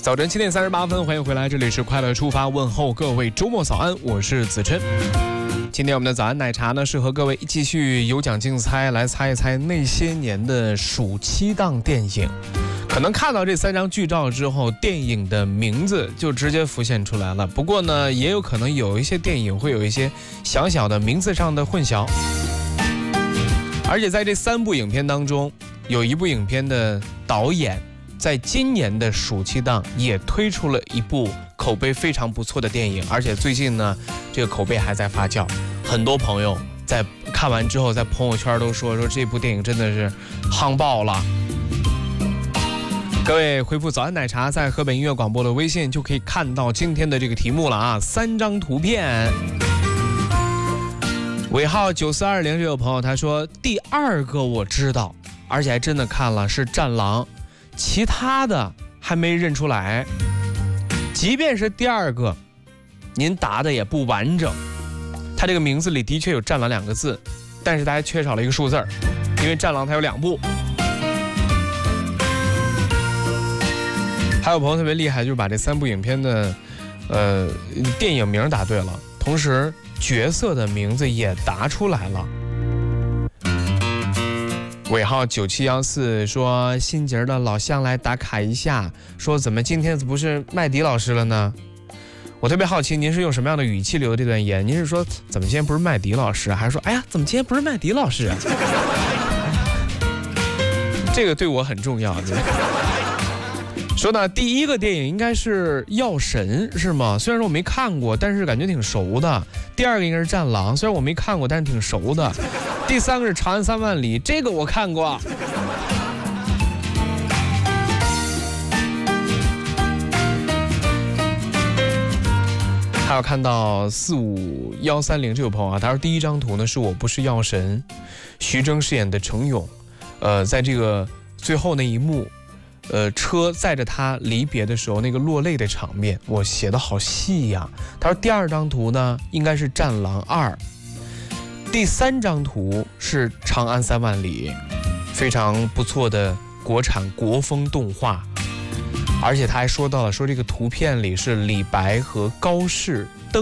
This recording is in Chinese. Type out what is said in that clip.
早晨7点38分，欢迎回来，这里是快乐出发，问候各位周末早安，我是子琛。今天我们的早安奶茶呢，是和各位继续有奖竞猜，来猜一猜那些年的暑期档电影。可能看到这3张剧照之后，电影的名字就直接浮现出来了。不过呢，也有可能有一些电影会有一些小小的名字上的混淆。而且在这3部影片当中，有一部影片的导演在今年的暑期档也推出了一部口碑非常不错的电影，而且最近呢，这个口碑还在发酵。很多朋友在看完之后，在朋友圈都说这部电影真的是夯爆了。各位回复早安奶茶，在河北音乐广播的微信就可以看到今天的这个题目了啊，3张图片。尾号9420这位朋友他说，第2个我知道，而且还真的看了，是战狼，其他的还没认出来。即便是第2个，您答的也不完整。他这个名字里的确有战狼2个字，但是他还缺少了一个数字，因为战狼它有2部。还有朋友特别厉害，就是把这3部影片的电影名答对了，同时角色的名字也答出来了。尾号9714说，心节的老乡来打卡一下，说怎么今天不是麦迪老师了呢？我特别好奇，您是用什么样的语气留的这段言？您是说怎么今天不是麦迪老师，还是说哎呀怎么今天不是麦迪老师啊？这个对我很重要。说呢，第1个电影应该是药神是吗？虽然说我没看过，但是感觉挺熟的。第2个应该是战狼，虽然我没看过，但是挺熟的。第3个是长安3万里，这个我看过。还有看到45130这位朋友啊，他说第1张图呢是我不是药神，徐峥饰演的程勇，在这个最后那一幕。车载着他离别的时候，那个落泪的场面，我写的好细呀。他说第2张图呢，应该是《战狼2》，第3张图是《长安3万里》，非常不错的国产国风动画。而且他还说到了，说这个图片里是李白和高适